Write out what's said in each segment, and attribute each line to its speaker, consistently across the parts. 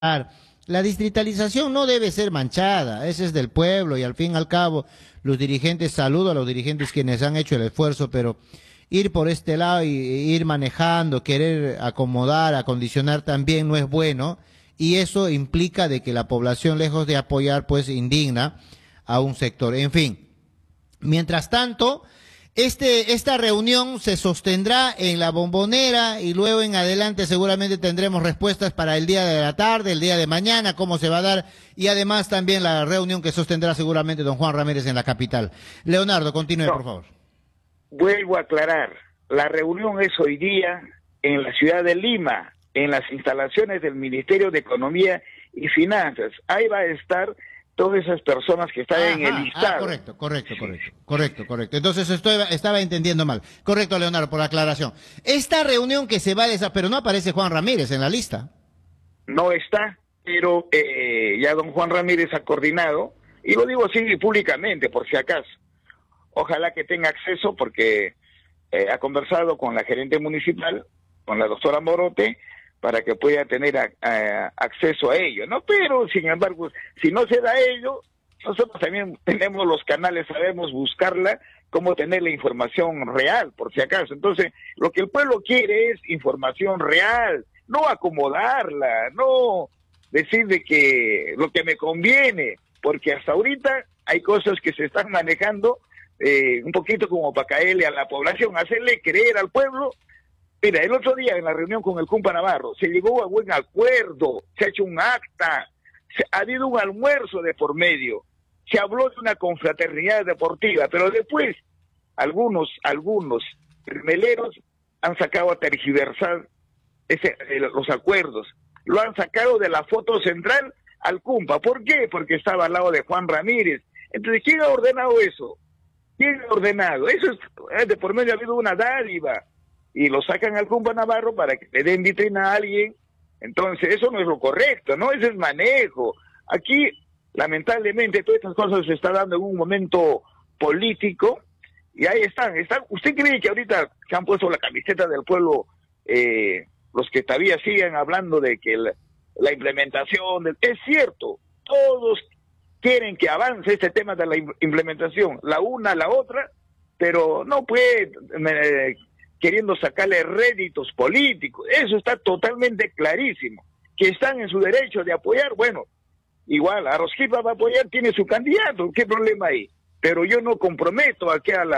Speaker 1: La distritalización no debe ser manchada, ese es del pueblo y al fin y al cabo los dirigentes, saludo a los dirigentes quienes han hecho el esfuerzo, pero ir por este lado y ir manejando, querer acomodar, acondicionar también no es bueno y eso implica de que la población lejos de apoyar pues indigna a un sector. En fin, mientras tanto, esta reunión se sostendrá en la Bombonera y luego en adelante seguramente tendremos respuestas para el día de la tarde, el día de mañana, cómo se va a dar y además también la reunión que sostendrá seguramente don Juan Ramírez en la capital. Leonardo, continúe, por favor.
Speaker 2: Vuelvo a aclarar, la reunión es hoy día en la ciudad de Lima, en las instalaciones del Ministerio de Economía y Finanzas. Ahí va a estar todas esas personas que están en el listado.
Speaker 1: Correcto. Entonces estaba entendiendo mal. Correcto, Leonardo, por la aclaración. Esta reunión que se va a desarrollar, pero no aparece Juan Ramírez en la lista.
Speaker 2: No está, pero ya don Juan Ramírez ha coordinado, y lo digo así públicamente, por si acaso. Ojalá que tenga acceso, porque ha conversado con la gerente municipal, con la doctora Morote, para que pueda tener acceso a ello, ¿no? Pero, sin embargo, si no se da ello, nosotros también tenemos los canales, sabemos buscarla, cómo tener la información real, por si acaso. Entonces, lo que el pueblo quiere es información real, no acomodarla, no decir de que lo que me conviene, porque hasta ahorita hay cosas que se están manejando un poquito como para caerle a la población, hacerle creer al pueblo. Mira, el otro día en la reunión con el Cumpa Navarro se llegó a buen acuerdo, se ha hecho un acta, ha habido un almuerzo de por medio, se habló de una confraternidad deportiva, pero después algunos meleros han sacado a tergiversar los acuerdos, lo han sacado de la foto central al Cumpa. ¿Por qué? Porque estaba al lado de Juan Ramírez. Entonces, ¿quién ha ordenado eso? ¿Quién ha ordenado? Eso es de por medio, ha habido una dádiva. Y lo sacan al Cumpa Navarro para que le den vitrina a alguien. Entonces, eso no es lo correcto, ¿no? Ese es manejo. Aquí, lamentablemente, todas estas cosas se están dando en un momento político, y ahí están. ¿Usted cree que ahorita que han puesto la camiseta del pueblo, los que todavía siguen hablando de que la implementación, es cierto, todos quieren que avance este tema de la implementación, la una a la otra, pero no puede... queriendo sacarle réditos políticos, eso está totalmente clarísimo, que están en su derecho de apoyar. Bueno, igual, Arosquipa va a apoyar, tiene su candidato, ¿qué problema hay? Pero yo no comprometo aquí a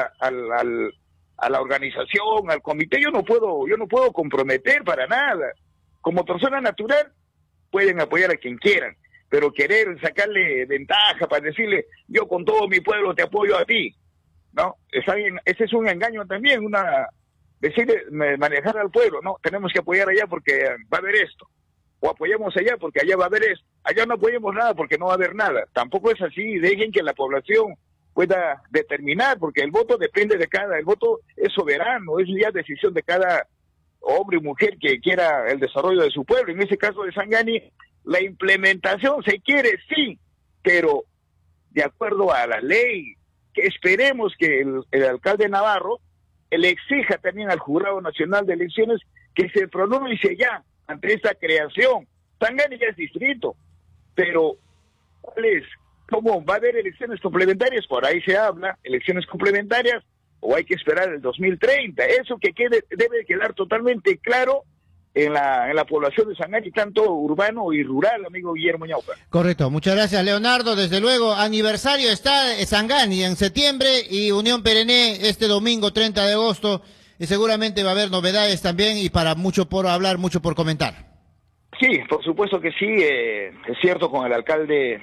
Speaker 2: la organización, al comité, yo no puedo comprometer para nada. Como persona natural, pueden apoyar a quien quieran, pero querer sacarle ventaja para decirle, yo con todo mi pueblo te apoyo a ti, ¿no? Ese es un engaño también, decirle, manejar al pueblo, no, tenemos que apoyar allá porque va a haber esto, o apoyamos allá porque allá va a haber esto, allá no apoyemos nada porque no va a haber nada. Tampoco es así, dejen que la población pueda determinar, porque el voto depende de el voto es soberano, es ya decisión de cada hombre y mujer que quiera el desarrollo de su pueblo. En ese caso de Sangani, la implementación se quiere, sí, pero de acuerdo a la ley, que esperemos que el alcalde Navarro le exija también al Jurado Nacional de Elecciones que se pronuncie ya ante esta creación. Sangani ya es distrito, pero ¿cuál es? ¿Cómo va a haber elecciones complementarias? Por ahí se habla, elecciones complementarias, o hay que esperar el 2030. Eso que debe quedar totalmente claro en la población de Sangani, tanto urbano y rural, amigo Guillermo Ñaupa.
Speaker 1: Correcto, muchas gracias, Leonardo. Desde luego, aniversario está Sangani en septiembre y Unión Perené este domingo 30 de agosto. Y seguramente va a haber novedades también y para mucho por hablar, mucho por comentar.
Speaker 2: Sí, por supuesto que sí. Es cierto, con el alcalde,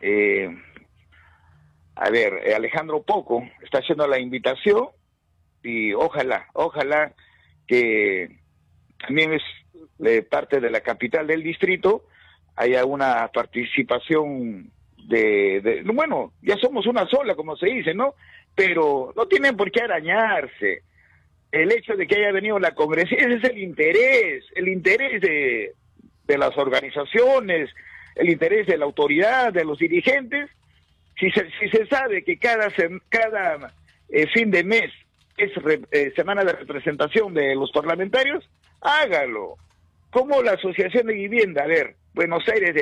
Speaker 2: Alejandro Poco está haciendo la invitación y ojalá que también es parte de la capital del distrito haya una participación bueno, ya somos una sola, como se dice, ¿no? Pero no tienen por qué arañarse. El hecho de que haya venido la congresista, ese es el interés de las organizaciones, el interés de la autoridad, de los dirigentes. Si se sabe que cada fin de mes es semana de representación de los parlamentarios, hágalo. Como la Asociación de Vivienda, Buenos Aires